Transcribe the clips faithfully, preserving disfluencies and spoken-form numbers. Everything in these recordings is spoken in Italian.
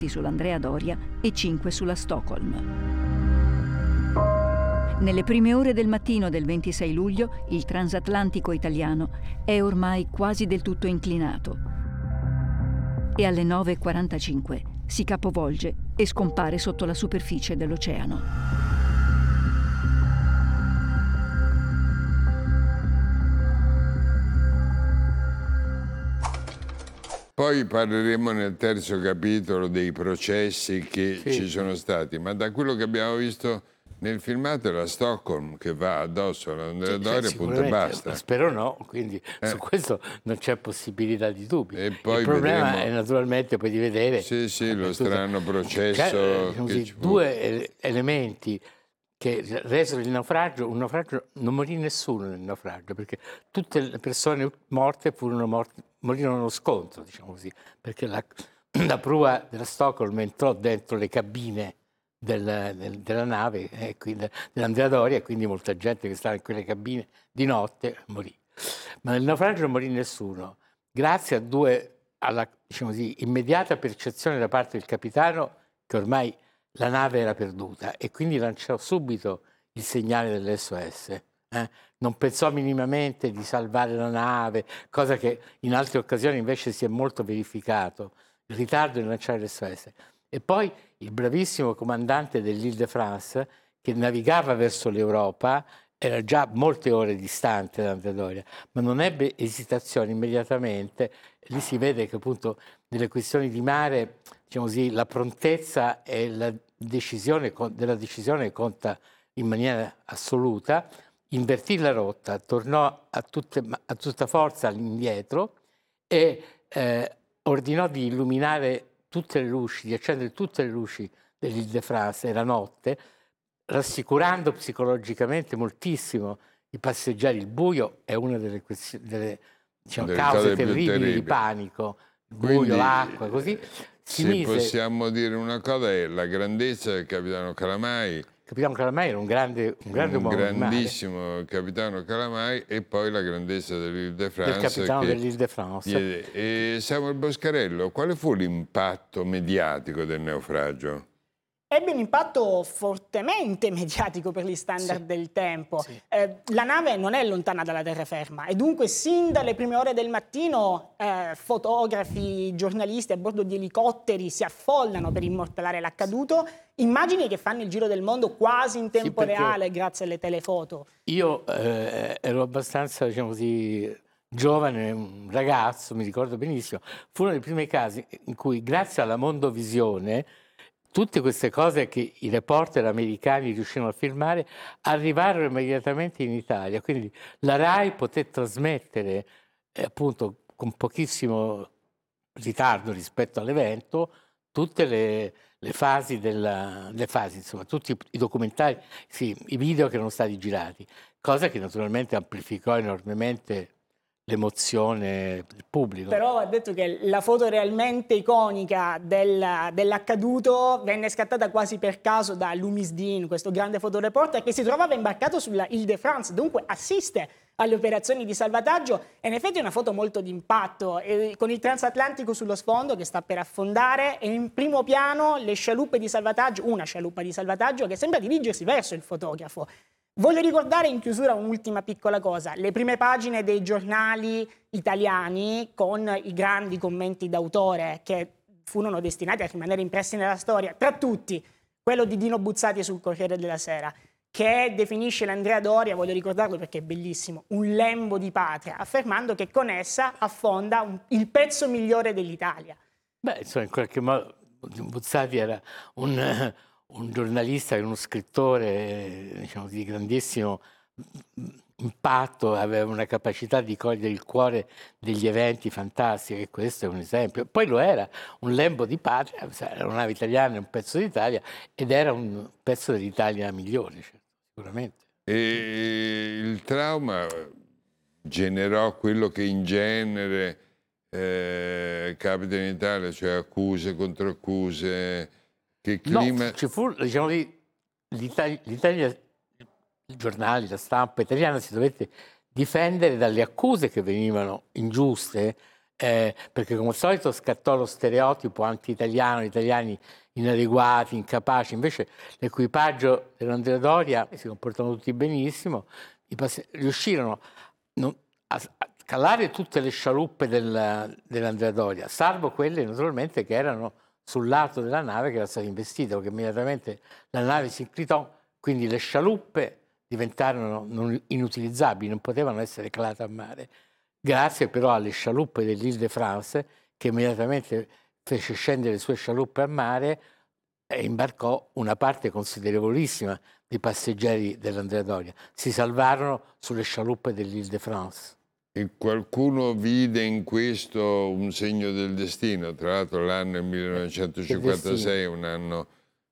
sull'Andrea Doria e cinque sulla Stockholm. Nelle prime ore del mattino del ventisei luglio, il transatlantico italiano è ormai quasi del tutto inclinato e alle nove e quarantacinque si capovolge e scompare sotto la superficie dell'oceano. Poi parleremo nel terzo capitolo dei processi che Sì. ci sono stati, ma da quello che abbiamo visto nel filmato è la Stockholm che va addosso all'Andrea Sì, Doria, cioè, punto e basta. Spero no, quindi Eh. su questo non c'è possibilità di dubbio. E poi Il problema vedremo- è naturalmente poi di vedere Sì, sì, eh, lo tutta- strano processo C'è, diciamo che così, ci fu. due ele- elementi che resero il naufragio. Un naufragio non morì nessuno nel naufragio, perché tutte le persone morte furono morte, morirono nello scontro, diciamo così, perché la, la prua della Stockholm entrò dentro le cabine del- del- della nave, eh, quindi- dell'Andrea Doria, e quindi molta gente che stava in quelle cabine di notte morì. Ma nel naufragio non morì nessuno, grazie a due, alla, diciamo così, immediata percezione da parte del capitano che ormai la nave era perduta, e quindi lanciò subito il segnale dell'esse o esse. eh. Non pensò minimamente di salvare la nave, cosa che in altre occasioni invece si è molto verificato, il ritardo nel lanciare l'esse o esse. E poi il bravissimo comandante dell'Île-de-France, che navigava verso l'Europa, era già molte ore distante da Andrea Doria, ma non ebbe esitazione immediatamente. Lì si vede che appunto nelle questioni di mare, diciamo così, la prontezza e la decisione con- della decisione conta in maniera assoluta. Invertì la rotta, tornò a, tutte- a tutta forza all'indietro e eh, ordinò di illuminare tutte le luci, di accendere tutte le luci dell'Île-de-France, era notte, rassicurando psicologicamente moltissimo i passeggeri. Il buio è una delle, questi- delle, diciamo, Delle cause cose più terribili di terribili. panico. Il Quindi, buio, l'acqua, così. Si se mise... possiamo dire una cosa, è la grandezza del capitano Calamai, Capitano Calamai era un grande, un grande un uomo di mare, grandissimo capitano Calamai, e poi la grandezza del dell'Île-de-France. capitano che dell'Île-de-France. diede- E Samuel Boscarello, quale fu l'impatto mediatico del naufragio? Ebbe un impatto fortemente mediatico per gli standard Sì. del tempo. Sì. Eh, la nave non è lontana dalla terraferma e dunque sin dalle prime ore del mattino eh, fotografi, giornalisti a bordo di elicotteri si affollano per immortalare l'accaduto. Immagini che fanno il giro del mondo quasi in tempo Sì, perché reale grazie alle telefoto. Io eh, ero abbastanza, diciamo così, giovane, un ragazzo, mi ricordo benissimo. Fu uno dei primi casi in cui, grazie alla mondovisione, tutte queste cose che i reporter americani riuscirono a filmare arrivarono immediatamente in Italia. Quindi la RAI poté trasmettere, eh, appunto, con pochissimo ritardo rispetto all'evento, tutte le, le fasi della, le fasi, insomma, tutti i documentari, sì, i video che erano stati girati, cosa che naturalmente amplificò enormemente l'emozione del pubblico. Però ha detto che la foto realmente iconica del- dell'accaduto venne scattata quasi per caso da Loomis Dean, questo grande fotoreporter che si trovava imbarcato sulla Île-de-France, dunque assiste alle operazioni di salvataggio. E in effetti è una foto molto d'impatto, e con il transatlantico sullo sfondo che sta per affondare e in primo piano le scialuppe di salvataggio, una scialuppa di salvataggio che sembra dirigersi verso il fotografo. Voglio ricordare in chiusura un'ultima piccola cosa: le prime pagine dei giornali italiani con i grandi commenti d'autore che furono destinati a rimanere impressi nella storia, tra tutti quello di Dino Buzzati sul Corriere della Sera, che definisce l'Andrea Doria, voglio ricordarlo perché è bellissimo, un lembo di patria, affermando che con essa affonda un- il pezzo migliore dell'Italia. Beh, insomma, in qualche modo Buzzati era un, eh, un giornalista e uno scrittore, eh, diciamo, di grandissimo impatto, aveva una capacità di cogliere il cuore degli eventi fantastici, e questo è un esempio. Poi lo era, un lembo di patria, era una nave italiana, un pezzo d'Italia, ed era un pezzo dell'Italia migliore, certo, sicuramente. E il trauma generò quello che in genere eh, capita in Italia, cioè accuse, controaccuse, che clima... No, ci fu, diciamo lì, l'Italia, l'Italia, i giornali, la stampa italiana si dovette difendere dalle accuse che venivano ingiuste eh, perché come al solito scattò lo stereotipo anti-italiano, italiani inadeguati, incapaci. Invece l'equipaggio dell'Andrea Doria si comportano tutti benissimo, i pass- riuscirono non, a, a calare tutte le scialuppe del, dell'Andrea Doria, salvo quelle naturalmente che erano sul lato della nave che era stata investita, perché immediatamente la nave si inclinò, quindi le scialuppe diventarono non inutilizzabili, non potevano essere calate a mare. Grazie però alle scialuppe dell'Île-de-France, che immediatamente fece scendere le sue scialuppe a mare e imbarcò una parte considerevolissima di passeggeri dell'Andrea Doria. Si salvarono sulle scialuppe dell'Île-de-France. E qualcuno vide in questo un segno del destino. Tra l'altro l'anno è millenovecentocinquantasei, un anno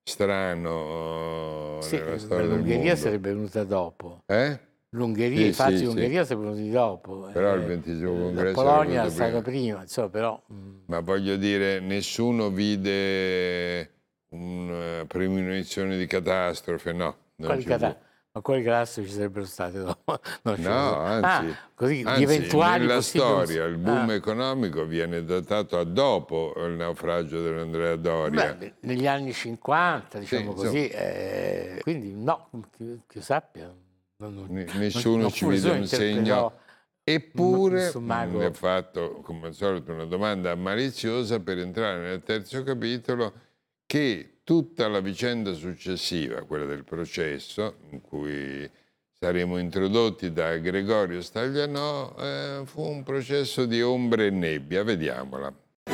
strano sì, nella storia del mondo. L'Ungheria sarebbe venuta dopo. Eh? L'Ungheria, sì, infatti sì, l'Ungheria sì. sarebbe venuti dopo. Però eh, il ventesimo congresso... La Polonia è stata stata prima, prima insomma, però... Ma voglio dire, nessuno vide una premonizione di catastrofe, no. Quali catastrofi? Ma quali catastrofi ci sarebbero state dopo? No, anzi, ah, così, anzi di eventuali nella possibili... storia il boom ah. economico viene datato a dopo il naufragio dell'Andrea Doria. Beh, negli anni cinquanta, diciamo sì, così, eh, quindi no, che, che sappia. Non, non, Nessuno non ci vede un segno. Eppure mi ha fatto, come al solito, una domanda maliziosa per entrare nel terzo capitolo, che tutta la vicenda successiva, quella del processo, in cui saremo introdotti da Gregorio Staglianò, eh, fu un processo di ombre e nebbia. Vediamola.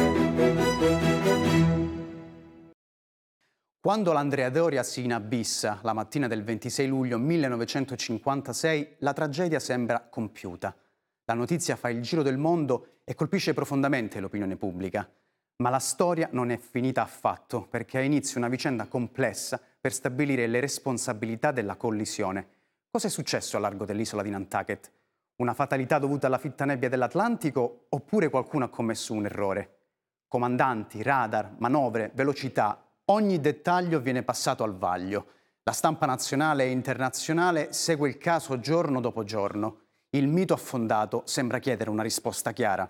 Quando l'Andrea Doria si inabissa la mattina del ventisei luglio millenovecentocinquantasei, la tragedia sembra compiuta. La notizia fa il giro del mondo e colpisce profondamente l'opinione pubblica. Ma la storia non è finita affatto, perché ha inizio una vicenda complessa per stabilire le responsabilità della collisione. Cosa è successo a largo dell'isola di Nantucket? Una fatalità dovuta alla fitta nebbia dell'Atlantico oppure qualcuno ha commesso un errore? Comandanti, radar, manovre, velocità, ogni dettaglio viene passato al vaglio. La stampa nazionale e internazionale segue il caso giorno dopo giorno. Il mito affondato sembra chiedere una risposta chiara.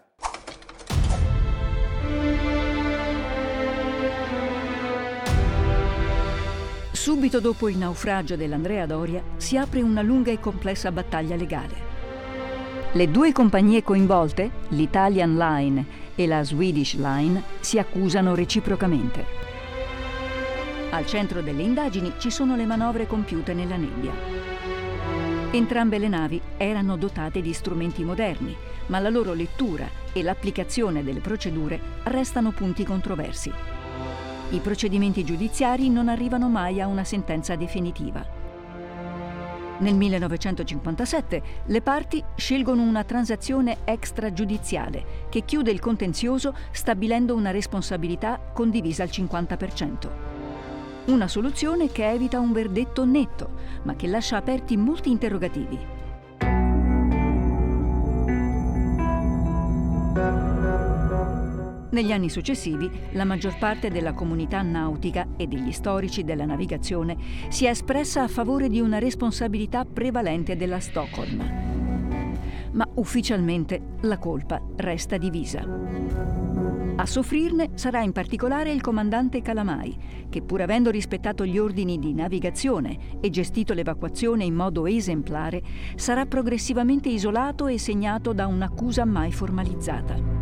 Subito dopo il naufragio dell'Andrea Doria si apre una lunga e complessa battaglia legale. Le due compagnie coinvolte, l'Italian Line e la Swedish Line, si accusano reciprocamente. Al centro delle indagini ci sono le manovre compiute nella nebbia. Entrambe le navi erano dotate di strumenti moderni, ma la loro lettura e l'applicazione delle procedure restano punti controversi. I procedimenti giudiziari non arrivano mai a una sentenza definitiva. Nel millenovecentocinquantasette le parti scelgono una transazione extragiudiziale che chiude il contenzioso stabilendo una responsabilità condivisa al cinquanta per cento. Una soluzione che evita un verdetto netto, ma che lascia aperti molti interrogativi. Negli anni successivi, la maggior parte della comunità nautica e degli storici della navigazione si è espressa a favore di una responsabilità prevalente della Stockholm. Ma ufficialmente la colpa resta divisa. A soffrirne sarà in particolare il comandante Calamai, che pur avendo rispettato gli ordini di navigazione e gestito l'evacuazione in modo esemplare, sarà progressivamente isolato e segnato da un'accusa mai formalizzata.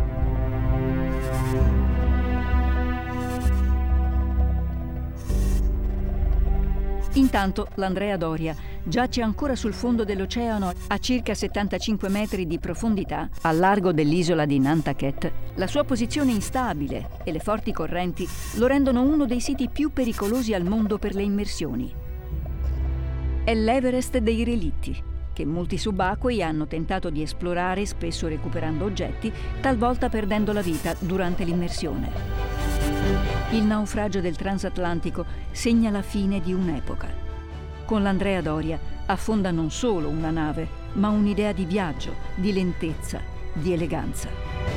Intanto l'Andrea Doria giace ancora sul fondo dell'oceano a circa settantacinque metri di profondità, al largo dell'isola di Nantucket. La sua posizione instabile e le forti correnti lo rendono uno dei siti più pericolosi al mondo per le immersioni. È l'Everest dei relitti, che molti subacquei hanno tentato di esplorare, spesso recuperando oggetti, talvolta perdendo la vita durante l'immersione. Il naufragio del transatlantico segna la fine di un'epoca. Con l'Andrea Doria affonda non solo una nave, ma un'idea di viaggio, di lentezza, di eleganza.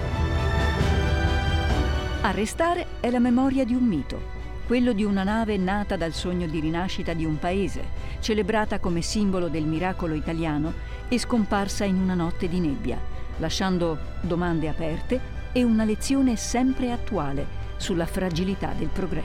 A restare è la memoria di un mito, quello di una nave nata dal sogno di rinascita di un paese, celebrata come simbolo del miracolo italiano e scomparsa in una notte di nebbia, lasciando domande aperte e una lezione sempre attuale sulla fragilità del progresso.